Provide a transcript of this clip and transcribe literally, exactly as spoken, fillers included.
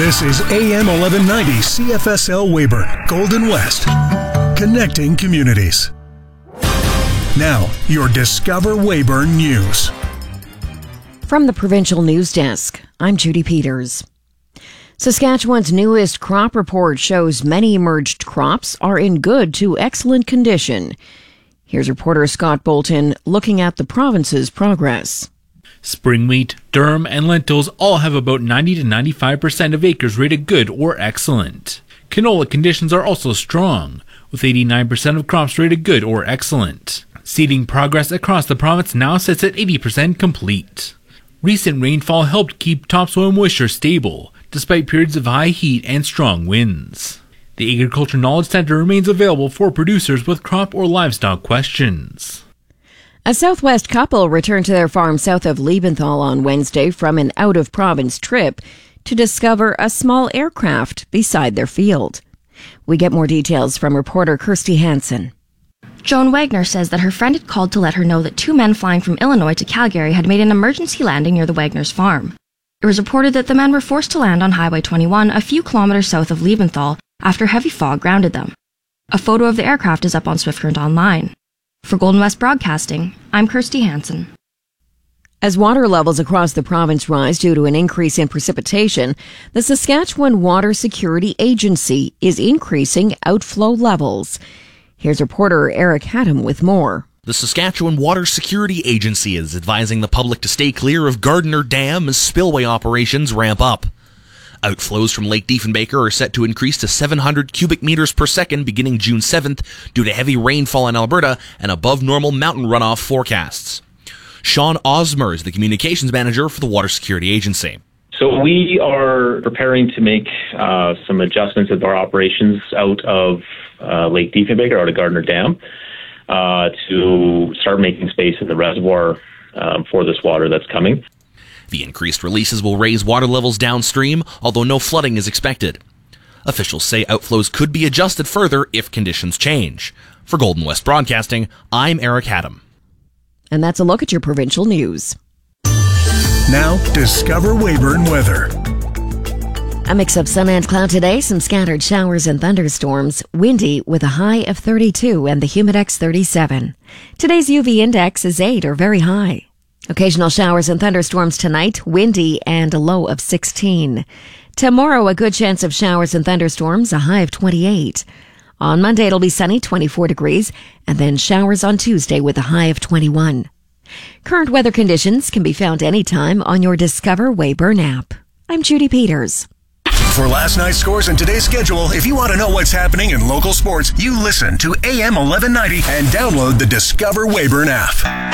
This is A M eleven ninety C F S L Weyburn, Golden West, connecting communities. Now, your Discover Weyburn News. From the Provincial News Desk, I'm Judy Peters. Saskatchewan's newest crop report shows many emerged crops are in good to excellent condition. Here's reporter Scott Bolton looking at the province's progress. Spring wheat, durum, and lentils all have about ninety to ninety-five percent of acres rated good or excellent. Canola conditions are also strong, with eighty-nine percent of crops rated good or excellent. Seeding progress across the province now sits at eighty percent complete. Recent rainfall helped keep topsoil moisture stable, despite periods of high heat and strong winds. The Agriculture Knowledge Centre remains available for producers with crop or livestock questions. A Southwest couple returned to their farm south of Liebenthal on Wednesday from an out-of-province trip to discover a small aircraft beside their field. We get more details from reporter Kirsty Hansen. Joan Wagner says that her friend had called to let her know that two men flying from Illinois to Calgary had made an emergency landing near the Wagner's farm. It was reported that the men were forced to land on Highway twenty-one a few kilometers south of Liebenthal after heavy fog grounded them. A photo of the aircraft is up on Swift Current Online. For Golden West Broadcasting, I'm Kirsty Hansen. As water levels across the province rise due to an increase in precipitation, the Saskatchewan Water Security Agency is increasing outflow levels. Here's reporter Eric Haddam with more. The Saskatchewan Water Security Agency is advising the public to stay clear of Gardner Dam as spillway operations ramp up. Outflows from Lake Diefenbaker are set to increase to seven hundred cubic meters per second beginning June seventh due to heavy rainfall in Alberta and above normal mountain runoff forecasts. Sean Osmer is the communications manager for the Water Security Agency. So we are preparing to make uh, some adjustments of our operations out of uh, Lake Diefenbaker, out of Gardner Dam, uh, to start making space in the reservoir um, for this water that's coming. The increased releases will raise water levels downstream, although no flooding is expected. Officials say outflows could be adjusted further if conditions change. For Golden West Broadcasting, I'm Eric Haddam. And that's a look at your provincial news. Now, Discover Weyburn weather. A mix of sun and cloud today, some scattered showers and thunderstorms, windy with a high of thirty-two and the humidex thirty-seven. Today's U V index is eight or very high. Occasional showers and thunderstorms tonight, windy and a low of sixteen. Tomorrow, a good chance of showers and thunderstorms, a high of twenty-eight. On Monday, it'll be sunny, twenty-four degrees, and then showers on Tuesday with a high of twenty-one. Current weather conditions can be found anytime on your Discover Weyburn app. I'm Judy Peters. For last night's scores and today's schedule, if you want to know what's happening in local sports, you listen to A M eleven ninety and download the Discover Weyburn app.